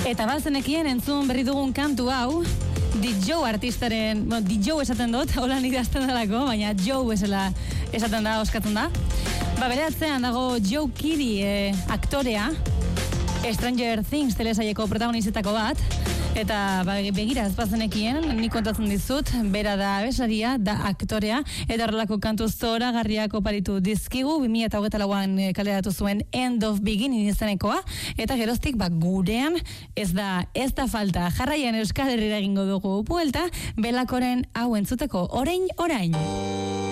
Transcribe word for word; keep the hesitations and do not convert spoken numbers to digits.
Eta bazenekien entzun berri dugun kantu hau, Di Joe artistaren, bueno, Di Joe esaten dut, holan idazten dalako, baina Joe esela esaten da, oskatzen da. Ba, bere atzean dago Joe Keery eh, aktorea, Stranger Things telesaileko protagonistetako bat, eta ba, begira ez bazenekien, nik kontatzen dizut, bera da abeslaria, da aktorea, eta horrelako kantu zoragarriak oparitu dizkigu, bi mila hogeita lauan kaleratu zuen End of Beginning izenekoa, eta geroztik ba, gurean ez da, ez da falta. Jarraian Euskal Herrira egingo dugu buelta, Belakoren hau entzuteko, orain, orain.